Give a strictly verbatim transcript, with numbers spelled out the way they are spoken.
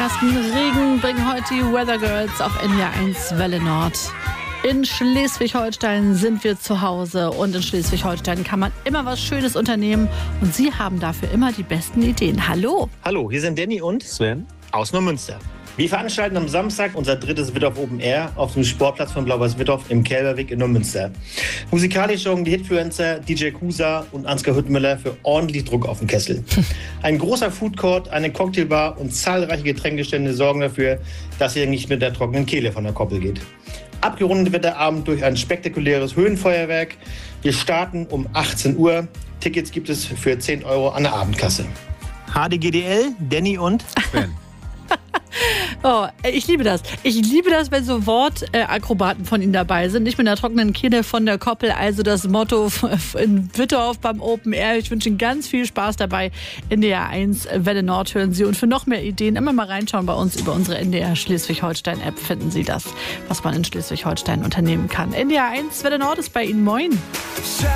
ersten Regen bringen heute die Weather Girls auf N D R eins Welle Nord. In Schleswig-Holstein sind wir zu Hause und in Schleswig-Holstein kann man immer was Schönes unternehmen und Sie haben dafür immer die besten Ideen. Hallo! Hallo, hier sind Danny und Sven aus Neumünster. Wir veranstalten am Samstag unser drittes Wittorf Open Air auf dem Sportplatz von Blau-Weiß-Wittorf im Kälberweg in Neumünster. Musikalisch sorgen die Hitfluencer D J Kusa und Ansgar Hüttmüller für ordentlich Druck auf den Kessel. Ein großer Foodcourt, eine Cocktailbar und zahlreiche Getränkestände sorgen dafür, dass ihr nicht mit der trockenen Kehle von der Koppel geht. Abgerundet wird der Abend durch ein spektakuläres Höhenfeuerwerk. Wir starten um achtzehn Uhr. Tickets gibt es für zehn Euro an der Abendkasse. H D G D L, Danny und Sven. Oh, ich liebe das. Ich liebe das, wenn so Wortakrobaten von Ihnen dabei sind. Nicht mit einer trockenen Kehle von der Koppel. Also das Motto in Wittorf beim Open Air. Ich wünsche Ihnen ganz viel Spaß dabei. N D R eins Welle Nord hören Sie. Und für noch mehr Ideen immer mal reinschauen bei uns über unsere N D R Schleswig-Holstein-App. Finden Sie das, was man in Schleswig-Holstein unternehmen kann. N D R eins Welle Nord ist bei Ihnen. Moin.